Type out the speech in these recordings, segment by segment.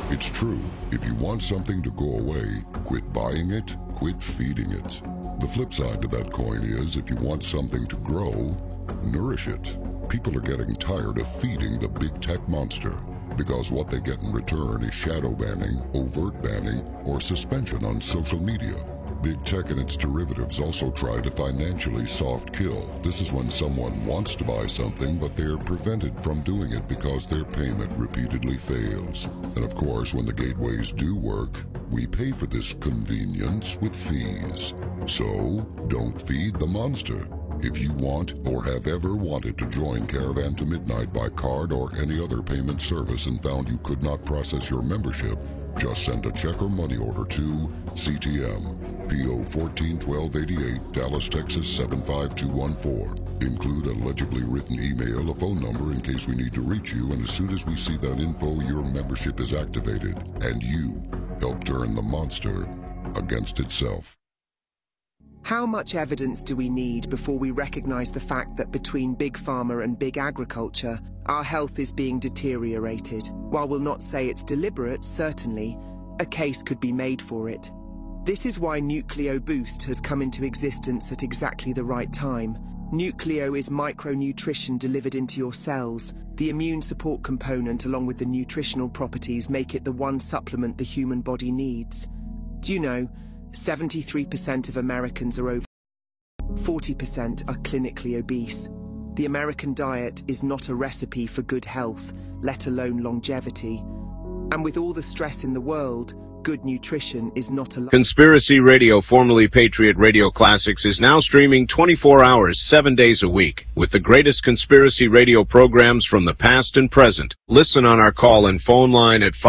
It's true, if you want something to go away, quit buying it, quit feeding it. The flip side to that coin is, if you want something to grow, nourish it. People are getting tired of feeding the big tech monster, because what they get in return is shadow banning, overt banning, or suspension on social media. Big tech and its derivatives also try to financially soft kill. This is when someone wants to buy something, but they're prevented from doing it because their payment repeatedly fails. And of course, when the gateways do work, we pay for this convenience with fees. So, don't feed the monster. If you want or have ever wanted to join Caravan to Midnight by card or any other payment service and found you could not process your membership, just send a check or money order to CTM, P.O. 141288, Dallas, Texas 75214. Include a legibly written email, a phone number in case we need to reach you, and as soon as we see that info, your membership is activated, and you help turn the monster against itself. How much evidence do we need before we recognize the fact that between Big Pharma and Big Agriculture, our health is being deteriorated? While we'll not say it's deliberate, certainly, a case could be made for it. This is why Nucleo Boost has come into existence at exactly the right time. Nucleo is micronutrition delivered into your cells. The immune support component along with the nutritional properties make it the one supplement the human body needs. Do you know, 73% of Americans are over 40% are clinically obese. The American diet is not a recipe for good health, let alone longevity. And with all the stress in the world, good nutrition is not a... Conspiracy Radio, formerly Patriot Radio Classics, is now streaming 24 hours, 7 days a week, with the greatest conspiracy radio programs from the past and present. Listen on our call and phone line at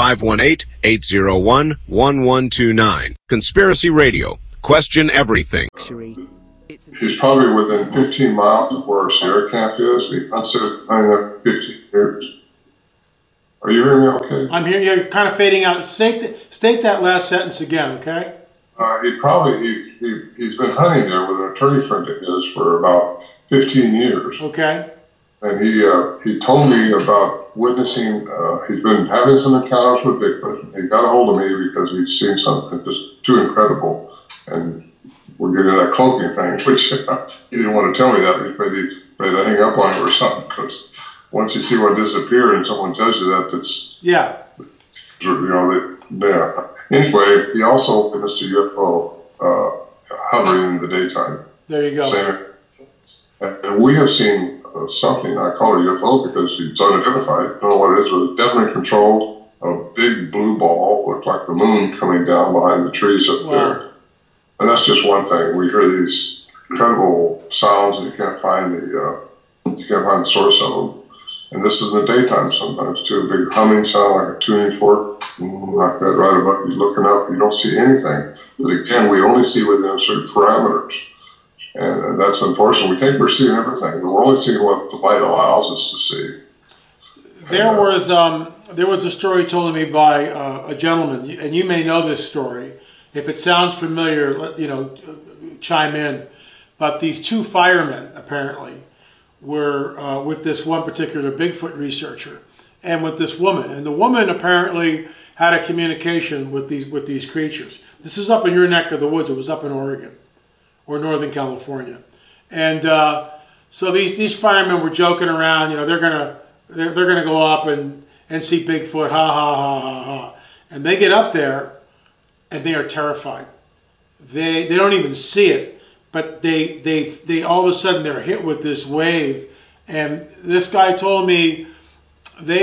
518-801-1129. Conspiracy Radio. Question everything. He's probably within 15 miles of where our Sierra camp is. He hunted it for 15 years. Are you hearing me okay? I'm hearing you. You're kind of fading out. State that last sentence again, okay? He's been hunting there with an attorney friend of his for about 15 years. Okay. And he told me about witnessing, he's been having some encounters with Bigfoot. He got a hold of me because he'd seen something just too incredible. And we're getting that cloaking thing, which he didn't want to tell me that. He afraid to hang up on him or something, because once you see one disappear and someone tells you that, it's... Yeah. Anyway, he also witnessed a UFO hovering in the daytime. There you go. And we have seen something, I call it a UFO because it's unidentified. Don't know what it is, but definitely controlled a big blue ball, looked like the moon coming down behind the trees up there. And that's just one thing. We hear these incredible sounds and you can't find the source of them. And this is in the daytime sometimes too. A big humming sound like a tuning fork, like that right above you. Looking up, you don't see anything. But again, we only see within certain parameters. And that's unfortunate. We think we're seeing everything, but we're only seeing what the light allows us to see. There was a story told to me by a gentleman, and you may know this story. If it sounds familiar, chime in. But these two firemen, apparently, were with this one particular Bigfoot researcher and with this woman. And the woman apparently had a communication with these creatures. This is up in your neck of the woods. It was up in Oregon or Northern California. And so these firemen were joking around, they're gonna go up and see Bigfoot, ha ha ha ha ha. And they get up there and they are terrified. They don't even see it. But they all of a sudden they're hit with this wave, and this guy told me they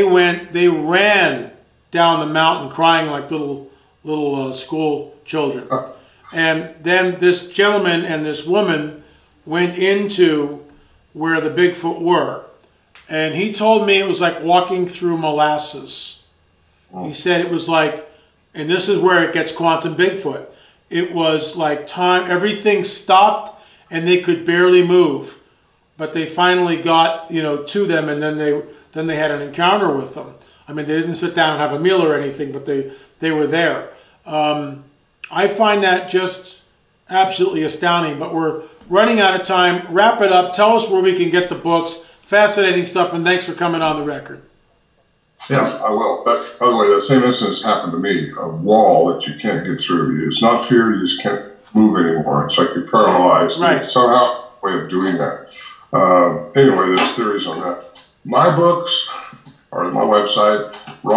ran down the mountain crying like little school children, and then this gentleman and this woman went into where the Bigfoot were, and he told me it was like walking through molasses. He said it was like, and this is where it gets quantum Bigfoot. It was like time, everything stopped and they could barely move. But they finally got, to them, and then they had an encounter with them. I mean, they didn't sit down and have a meal or anything, but they were there. I find that just absolutely astounding, but we're running out of time. Wrap it up. Tell us where we can get the books. Fascinating stuff, and thanks for coming on the record. Yeah, I will. But by the way, that same instance happened to me. A wall that you can't get through. It's not fear; you just can't move anymore. It's like you're paralyzed. Right. Somehow, a way of doing that. Anyway, there's theories on that. My books are at my website,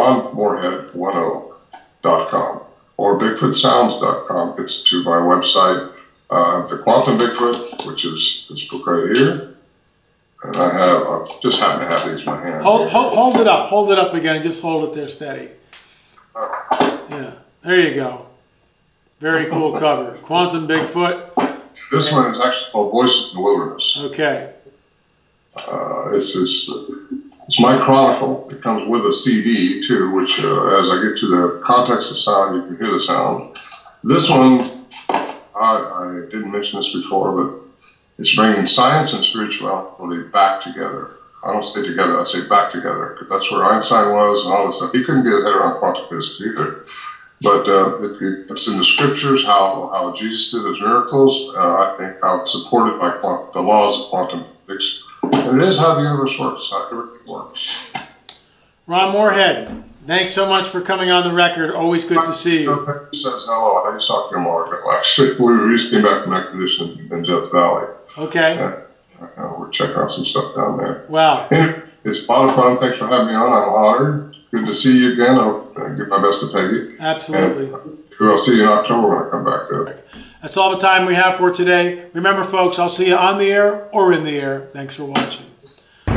ronmoorhead10.com or bigfootsounds.com. It's to my website. The Quantum Bigfoot, which is this book right here. And I just happen to have these in my hand. Hold it up. Hold it up again and just hold it there steady. Yeah, there you go. Very cool cover. Quantum Bigfoot. This one is actually called Voices in the Wilderness. Okay. It's my chronicle. It comes with a CD too, which as I get to the context of sound, you can hear the sound. This one, I didn't mention this before, but it's bringing science and spirituality back together. I don't say together, I say back together, because that's where Einstein was and all this stuff. He couldn't get his head around quantum physics either. But it's in the scriptures how Jesus did his miracles. I think how it's supported by the laws of quantum physics. And it is how the universe works, how everything works. Ron Moorhead, thanks so much for coming on the record. Always good to see you. He says hello. I just talked to him a while ago. Actually, we just came back from an expedition in Death Valley. Okay. We're checking out some stuff down there. Wow. Anyway, it's a lot of fun. Thanks for having me on. I'm honored. Good to see you again. I'll give my best to Peggy. Absolutely. And I'll see you in October when I come back there. That's all the time we have for today. Remember, folks, I'll see you on the air or in the air. Thanks for watching.